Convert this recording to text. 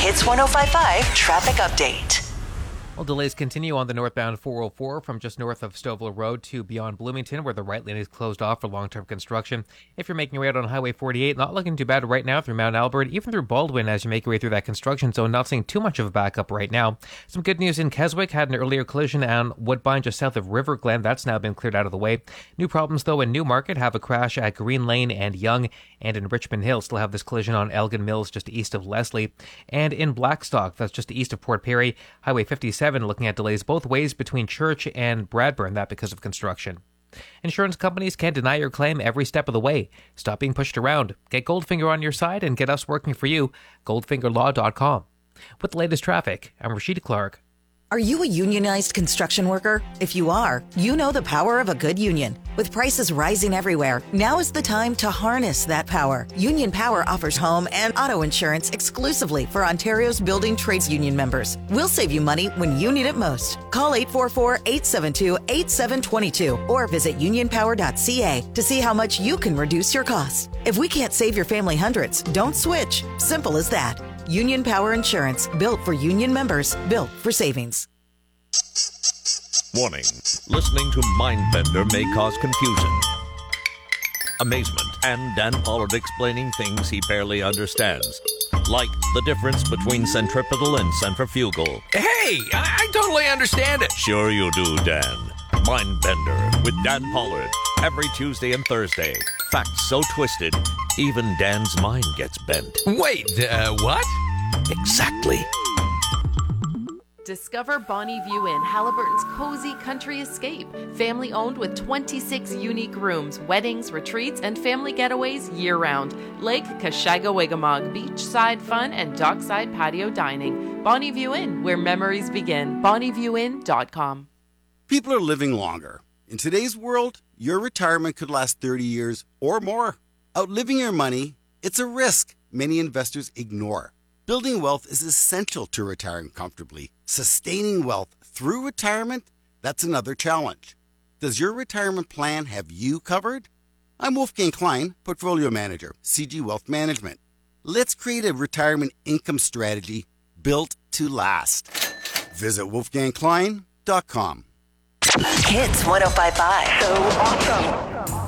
Hits 105.5 traffic update. Well, delays continue on the northbound 404 from just north of Stouffville Road to beyond Bloomington, where the right lane is closed off for long-term construction. If you're making your way out on Highway 48, not looking too bad right now through Mount Albert, even through Baldwin as you make your way through that construction zone, not seeing too much of a backup right now. Some good news in Keswick, had an earlier collision on Woodbine just south of River Glen. That's now been cleared out of the way. New problems, though, in Newmarket, have a crash at Green Lane and Yonge, and in Richmond Hill, still have this collision on Elgin Mills just east of Leslie. And in Blackstock, that's just east of Port Perry, Highway 57 looking at delays both ways between Church and Bradburn, that because of construction. Insurance companies can't deny your claim every step of the way. Stop being pushed around. Get Goldfinger on your side and get us working for you. GoldfingerLaw.com. With the latest traffic, I'm Rashida Clark. Are you a unionized construction worker? If you are, you know the power of a good union. With prices rising everywhere, now is the time to harness that power. Union Power offers home and auto insurance exclusively for Ontario's building trades union members. We'll save you money when you need it most. Call 844-872-8722 or visit unionpower.ca to see how much you can reduce your costs. If we can't save your family hundreds, don't switch. Simple as that. Union Power Insurance, built for union members, built for savings. Warning. Listening to Mindbender may cause confusion, amazement, and Dan Pollard explaining things he barely understands. Like the difference between centripetal and centrifugal. Hey, I totally understand it. Sure you do, Dan. Mindbender with Dan Pollard. Every Tuesday and Thursday. Facts so twisted, even Dan's mind gets bent. Wait, what? Exactly. Discover Bonnie View Inn, Halliburton's cozy country escape. Family owned with 26 unique rooms, weddings, retreats, and family getaways year-round. Lake Kashaga-Wigamog, beachside fun, and dockside patio dining. Bonnie View Inn, where memories begin. BonnieViewInn.com. People are living longer. In today's world, your retirement could last 30 years or more. Outliving your money, it's a risk many investors ignore. Building wealth is essential to retiring comfortably. Sustaining wealth through retirement, that's another challenge. Does your retirement plan have you covered? I'm Wolfgang Klein, Portfolio Manager, CG Wealth Management. Let's create a retirement income strategy built to last. Visit wolfgangklein.com. Hits 105.5. So awesome.